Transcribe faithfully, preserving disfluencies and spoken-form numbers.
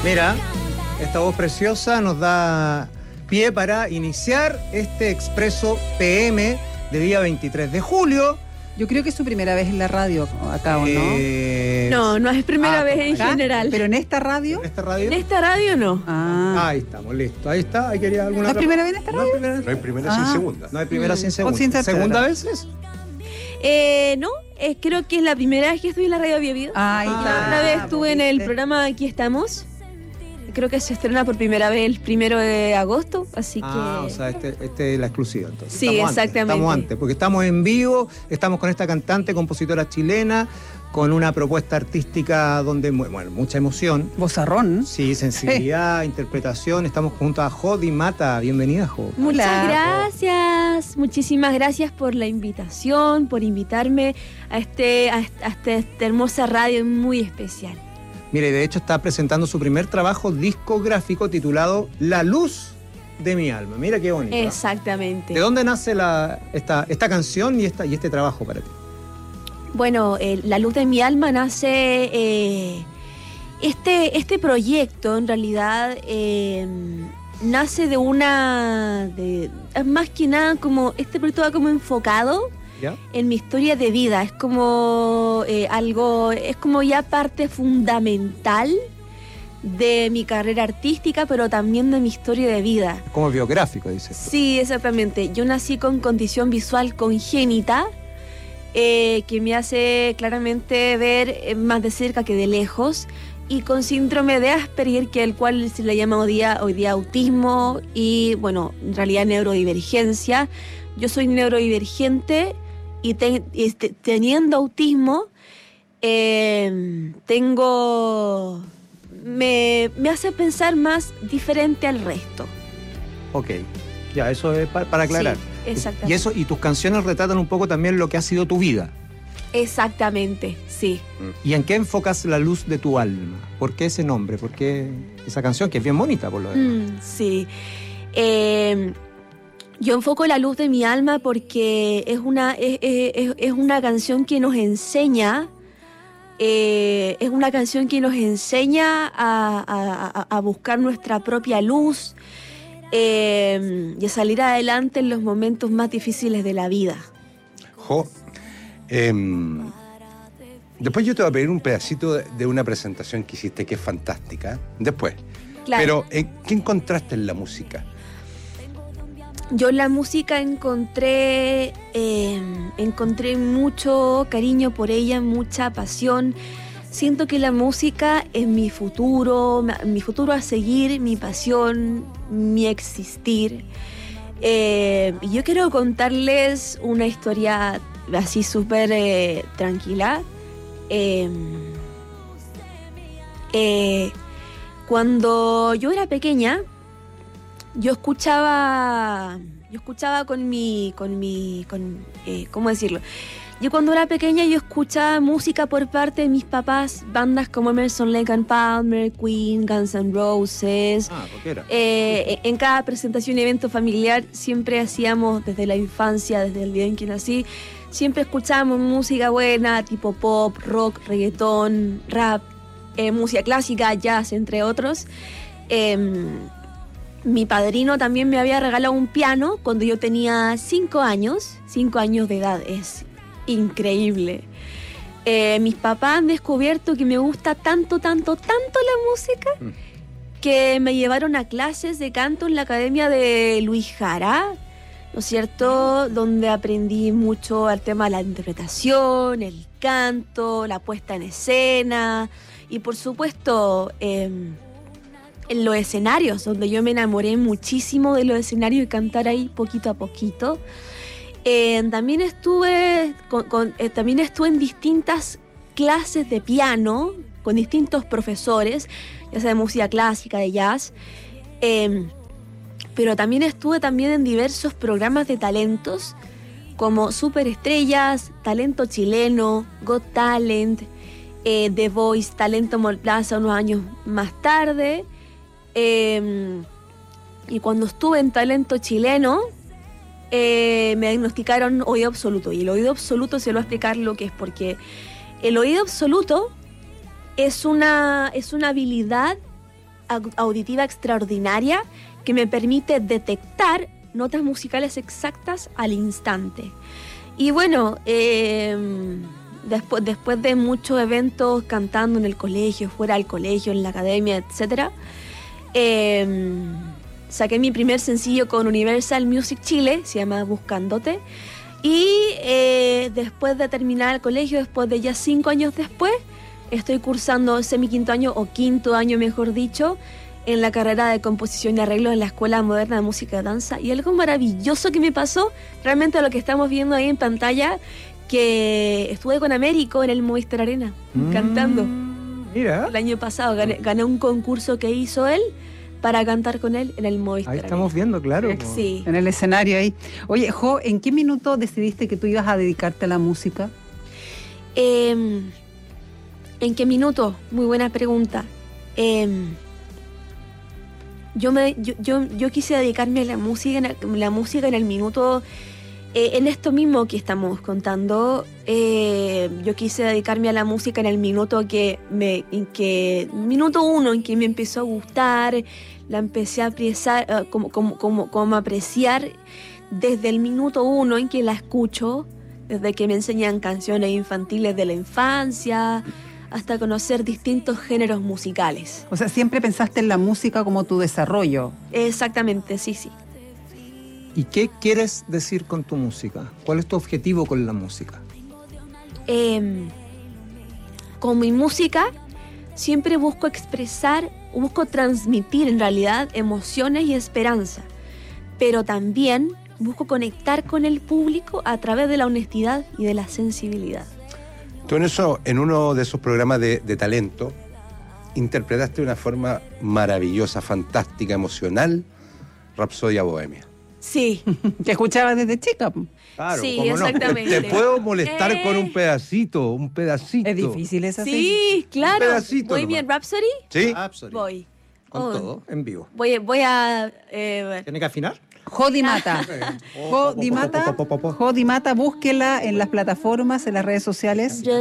Mira, esta voz preciosa nos da pie para iniciar este Expreso P M de día veintitrés de julio. Yo creo que es su primera vez en la radio acá, ¿o no? Eh, No, no es primera ah, vez en ¿Acá? general. ¿Pero en esta radio? ¿En esta radio? En esta radio no. Ah. Ahí estamos, listo. Ahí está. ¿Hay quería alguna ¿No es otra- primera vez en esta ¿No radio? es primera vez? No hay primera Ah. sin segunda. No hay primera Mm. sin O segunda. sin tercera. ¿Segunda vez es? Eh, no, eh, creo que es la primera vez que estoy en la radio Bio Bio. Ahí Ah, está. Una vez estuve en el ¿viste? programa Aquí Estamos. Creo que se estrena por primera vez el primero de agosto, así Ah, que... o sea, este, este es la exclusiva entonces. Sí, Estamos antes, exactamente. estamos antes, porque estamos en vivo, estamos con esta cantante, compositora chilena, con una propuesta artística donde, bueno, mucha emoción. Vozarrón. Sí, sensibilidad, interpretación. Estamos junto a Jody Mata. Bienvenida, Jo. Muchas Hola. gracias, muchísimas gracias por la invitación, por invitarme a, este, a, est- a este- esta hermosa radio muy especial. Mire, de hecho está presentando su primer trabajo discográfico titulado La Luz de mi Alma. Mira qué bonito. ¿eh? Exactamente. ¿De dónde nace la, esta, esta canción y, esta, y este trabajo para ti? Bueno, eh, La Luz de mi Alma nace... eh, este, este proyecto, en realidad, eh, nace de una... De, es más que nada como... Este proyecto va como enfocado ¿Ya? en mi historia de vida. Es como eh, algo... Es como ya parte fundamental de mi carrera artística, pero también de mi historia de vida. Como biográfico, dices. Sí, exactamente. Yo nací con condición visual congénita, eh, que me hace claramente ver eh, más de cerca que de lejos, y con síndrome de Asperger, que el cual se le llama hoy día, hoy día autismo y, bueno, en realidad neurodivergencia. Yo soy neurodivergente y, te- y este, teniendo autismo, eh, tengo... Me, me hace pensar más diferente al resto. Ok. Ya, eso es pa- para aclarar. Sí, exactamente. Y eso, y tus canciones retratan un poco también lo que ha sido tu vida. Exactamente, sí. ¿Y en qué enfocas la luz de tu alma? ¿Por qué ese nombre? ¿Por qué esa canción que es bien bonita por lo demás? Mm, sí. Eh, yo enfoco la luz de mi alma porque es una, es, es- es una canción que nos enseña, eh, es una canción que nos enseña a, a- a- a buscar nuestra propia luz eh, y a salir adelante en los momentos más difíciles de la vida. Jo, em, después yo te voy a pedir un pedacito de, de una presentación que hiciste que es fantástica. Después. Claro. Pero, eh, ¿qué encontraste en la música? Yo en la música encontré, eh, encontré mucho cariño por ella, mucha pasión. Siento que la música es mi futuro, mi futuro a seguir, mi pasión, mi existir. Eh, y yo quiero contarles una historia así súper eh, tranquila. Eh, eh, cuando yo era pequeña, yo escuchaba, yo escuchaba con mi, con mi, con, eh, ¿cómo decirlo? Yo cuando era pequeña yo escuchaba música por parte de mis papás, bandas como Emerson, Lake and Palmer, Queen, Guns N' Roses. Ah, ¿por qué era? Eh, en cada presentación y evento familiar siempre hacíamos, desde la infancia, desde el día en que nací, siempre escuchábamos música buena, tipo pop, rock, reggaetón, rap, eh, música clásica, jazz, entre otros. Eh, Mi padrino también me había regalado un piano cuando yo tenía cinco años, cinco años de edad, es increíble. Eh, mis papás han descubierto que me gusta tanto, tanto, tanto la música Mm. que me llevaron a clases de canto en la academia de Luis Jara, ¿no es cierto? Donde aprendí mucho el tema de la interpretación, el canto, la puesta en escena y por supuesto... Eh, en los escenarios, donde yo me enamoré muchísimo de los escenarios y cantar ahí poquito a poquito. Eh, también estuve con, con, eh, también estuve en distintas clases de piano con distintos profesores, ya sea de música clásica, de jazz, eh, pero también estuve también en diversos programas de talentos como Superestrellas, Talento Chileno, Got Talent, eh, The Voice, Talento Mall Plaza unos años más tarde. Eh, y cuando estuve en Talento Chileno, eh, me diagnosticaron oído absoluto. Y el oído absoluto se lo voy a explicar lo que es, porque el oído absoluto es una, es una habilidad au- auditiva extraordinaria que me permite detectar notas musicales exactas al instante. Y bueno, eh, después, después de muchos eventos cantando en el colegio, fuera del colegio, en la academia, etcétera, eh, saqué mi primer sencillo con Universal Music Chile, se llama Buscándote. Y eh, después de terminar el colegio, después de ya cinco años después, estoy cursando ese mi quinto año, o quinto año mejor dicho, en la carrera de composición y arreglos en la Escuela Moderna de Música y Danza. Y algo maravilloso que me pasó, realmente lo que estamos viendo ahí en pantalla, que estuve con Américo en el Movistar Arena, Mm, cantando. Mira, El año pasado gané, gané un concurso que hizo él para cantar con él en el Movistar ahí Arena. estamos viendo, claro. po. Sí. En el escenario ahí. Oye, Jo, ¿en qué minuto decidiste que tú ibas a dedicarte a la música? Eh, ¿En qué minuto? Muy buena pregunta. Eh, yo, me, yo, yo, yo quise dedicarme a la música, en el- la música en el minuto, eh, en esto mismo que estamos contando. Eh, yo quise dedicarme a la música en el minuto que me, en que, minuto uno en que me empezó a gustar, la empecé a apreciar, eh, como, como, como, como apreciar desde el minuto uno en que la escucho, desde que me enseñan canciones infantiles de la infancia, hasta conocer distintos géneros musicales. O sea, siempre pensaste en la música como tu desarrollo. Exactamente, sí, sí. ¿Y qué quieres decir con tu música? ¿Cuál es tu objetivo con la música? Eh, con mi música siempre busco expresar, busco transmitir en realidad emociones y esperanza, pero también busco conectar con el público a través de la honestidad y de la sensibilidad. Tú en eso, en uno de esos programas de, de talento, interpretaste de una forma maravillosa, fantástica, emocional, Rapsodia Bohemia. Sí, Que escuchabas desde chica. po. Claro, sí, ¿cómo no? exactamente. Te puedo molestar Eh. con un pedacito, un pedacito. Es difícil esa Sí, claro. Un pedacito Muy nomás. bien, Rhapsody. ¿Sí? Absolutamente. Voy. Con Oh. todo, en vivo. Voy, voy a... eh, ¿Tiene que afinar? Jodi Mata. Jodi Mata. Jodi Mata, búsquela en las plataformas, en las redes sociales. Yo